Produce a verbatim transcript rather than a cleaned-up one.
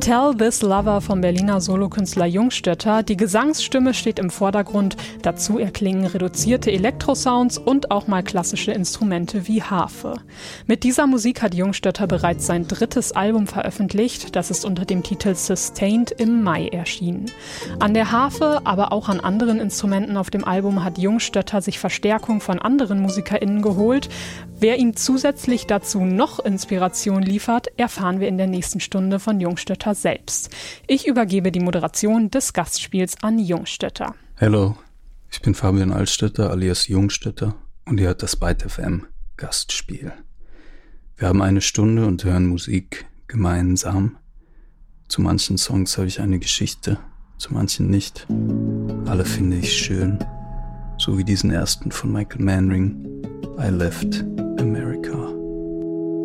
Tell This Lover vom Berliner Solokünstler Jungstötter. Die Gesangsstimme steht im Vordergrund. Dazu erklingen reduzierte Elektrosounds und auch mal klassische Instrumente wie Harfe. Mit dieser Musik hat Jungstötter bereits sein drittes Album veröffentlicht. Das ist unter dem Titel Sustained im Mai erschienen. An der Harfe, aber auch an anderen Instrumenten auf dem Album hat Jungstötter sich Verstärkung von anderen MusikerInnen geholt. Wer ihm zusätzlich dazu noch Inspiration liefert, erfahren wir in der nächsten Stunde von Jungstötter selbst. Ich übergebe die Moderation des Gastspiels an Jungstötter. Hallo, ich bin Fabian Altstötter alias Jungstötter und ihr hört das Byte F M Gastspiel. Wir haben eine Stunde und hören Musik gemeinsam. Zu manchen Songs habe ich eine Geschichte, zu manchen nicht. Alle finde ich schön, so wie diesen ersten von Michael Manring, I Left America.